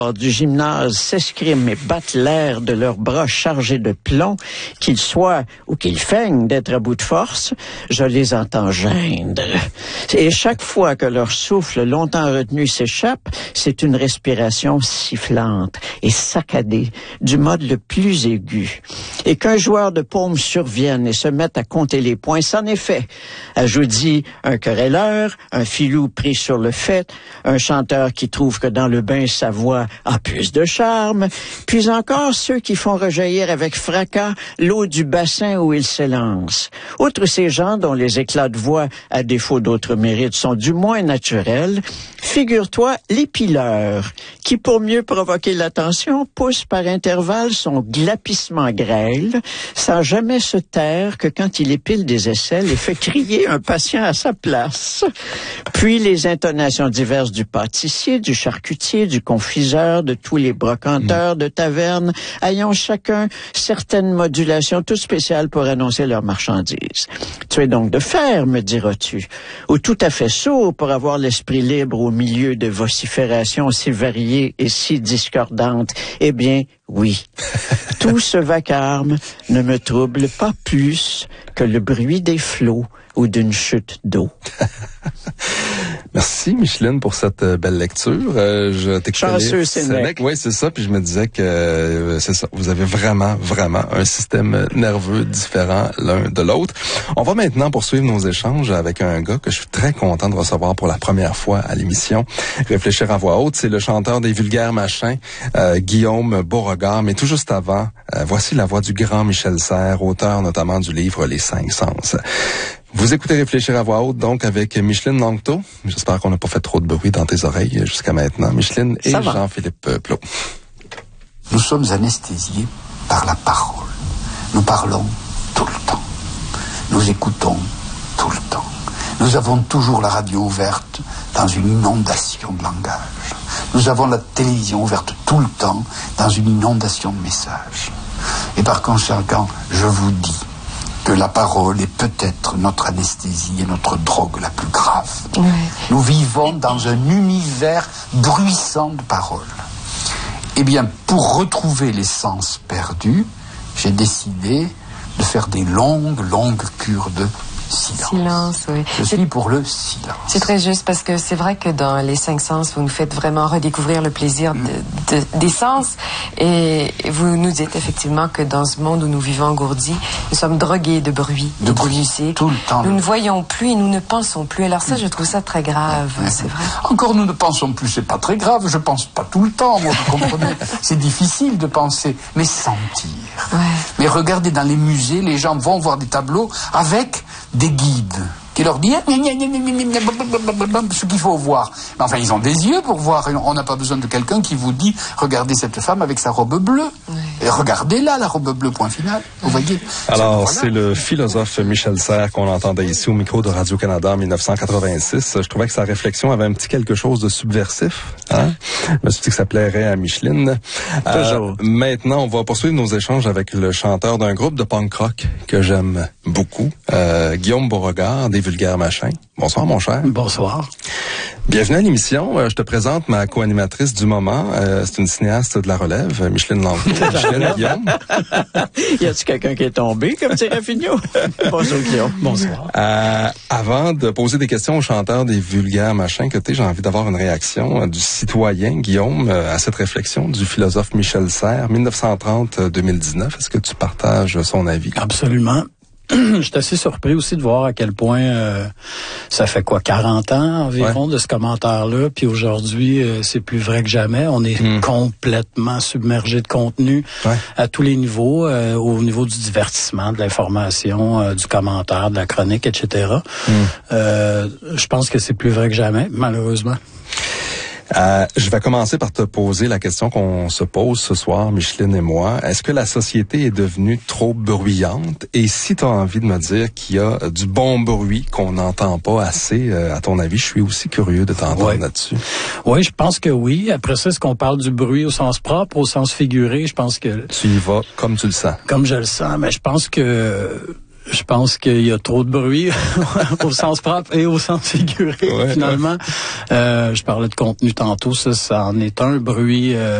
du gymnase s'escriment et battent l'air de leurs bras chargés de plomb, qu'ils soient ou qu'ils feignent d'être à bout de force, je les entends geindre. Et chaque fois que leur souffle longtemps retenu s'échappe, c'est une respiration sifflante et saccadée du mode le plus aigu. Et qu'un joueur de paume survienne et se mette à compter les points, c'en est fait. Ajoute-y un querelleur, un filou pris sur le fait, un chanteur qui trouve que dans le bain sa voix a plus de charme, puis encore ceux qui font rejaillir avec fracas l'eau du bassin où ils s'élancent. Outre ces gens dont les éclats de voix, à défaut d'autres mérites, sont du moins naturels, figure-toi les pileurs, qui pour mieux provoquer l'attention, poussent par intervalles son glapissement grêle, sans jamais se taire que quand il épile des aisselles et fait crier un patient à sa place. Puis les intonations diverses du pâtissier, du charcutier, du confiseur, de tous les brocanteurs de tavernes, ayant chacun certaines modulations toutes spéciales pour annoncer leurs marchandises. Tu es donc de fer, me diras-tu, ou tout à fait sourd pour avoir l'esprit libre au milieu de vociférations si variées et si discordantes. Eh bien, oui. Tout ce vacarme ne me trouble pas plus que le bruit des flots ou d'une chute d'eau. Merci Micheline pour cette belle lecture. Je t'écoutais Chanceux Sénèque. Oui, c'est ça. Puis je me disais que c'est ça. Vous avez vraiment un système nerveux différent l'un de l'autre. On va maintenant poursuivre nos échanges avec un gars que je suis très content de recevoir pour la première fois à l'émission. Réfléchir à voix haute, c'est le chanteur des vulgaires machins, Guillaume Beauregard. Mais tout juste avant, voici la voix du grand Michel Serres, auteur notamment du livre Les 5 sens. Vous écoutez Réfléchir à voix haute, donc, avec Micheline Langto. J'espère qu'on n'a pas fait trop de bruit dans tes oreilles jusqu'à maintenant. Micheline et Jean-Philippe Plot. Nous sommes anesthésiés par la parole. Nous parlons tout le temps. Nous écoutons tout le temps. Nous avons toujours la radio ouverte dans une inondation de langage. Nous avons la télévision ouverte tout le temps dans une inondation de messages. Et par conséquent, je vous dis que la parole est peut-être notre anesthésie et notre drogue la plus grave. Oui. Nous vivons dans un univers bruissant de paroles. Eh bien, pour retrouver les sens perdus, j'ai décidé de faire des longues cures de silence. Oui. Je suis pour le silence. C'est très juste parce que c'est vrai que dans les 5 sens, vous nous faites vraiment redécouvrir le plaisir des sens et vous nous dites effectivement que dans ce monde où nous vivons engourdis, nous sommes drogués de bruit, de musique. Tout le temps. Nous ne voyons plus et nous ne pensons plus. Alors ça, je trouve ça très grave, c'est vrai. Encore nous ne pensons plus, c'est pas très grave. Je pense pas tout le temps, moi, vous comprenez. C'est difficile de penser, mais sentir. Ouais. Mais regardez dans les musées, les gens vont voir des tableaux avec des guides qui leur disent ce qu'il faut voir. Mais enfin, ils ont des yeux pour voir. On n'a pas besoin de quelqu'un qui vous dit regardez cette femme avec sa robe bleue. Oui. Et regardez-la, la robe bleue, point final. Vous voyez. Alors, c'est le philosophe Michel Serres qu'on entendait ici au micro de Radio-Canada en 1986. Je trouvais que sa réflexion avait un petit quelque chose de subversif. Hein? Je me suis dit que ça plairait à Micheline. Maintenant, on va poursuivre nos échanges avec le chanteur d'un groupe de punk rock que j'aime beaucoup, Guillaume Beauregard, des vulgaires machins. Bonsoir, mon cher. Bonsoir. Bienvenue à l'émission. Je te présente ma co-animatrice du moment. C'est une cinéaste de la relève, Micheline Langto. Micheline, Guillaume. Y a-t-il quelqu'un qui est tombé, comme dirait Fignot? Bonjour, Guillaume. Bonsoir. Avant de poser des questions au chanteur des vulgaires machins que j'ai envie d'avoir une réaction du citoyen, Guillaume, à cette réflexion du philosophe Michel Serres, 1930-2019. Est-ce que tu partages son avis? Absolument. Je suis assez surpris aussi de voir à quel point ça fait 40 ans environ de ce commentaire-là, puis aujourd'hui c'est plus vrai que jamais. On est complètement submergé de contenu à tous les niveaux, au niveau du divertissement, de l'information, du commentaire, de la chronique, etc. Je pense que c'est plus vrai que jamais, malheureusement. Je vais commencer par te poser la question qu'on se pose ce soir, Micheline et moi. Est-ce que la société est devenue trop bruyante? Et si tu as envie de me dire qu'il y a du bon bruit qu'on n'entend pas assez, à ton avis, je suis aussi curieux de t'entendre là-dessus. Oui, je pense que oui. Après ça, est-ce qu'on parle du bruit au sens propre, au sens figuré? Je pense que... Tu y vas comme tu le sens. Comme je le sens, mais je pense que... Je pense qu'il y a trop de bruit au sens propre et au sens figuré, finalement. Je parlais de contenu tantôt, ça en est un bruit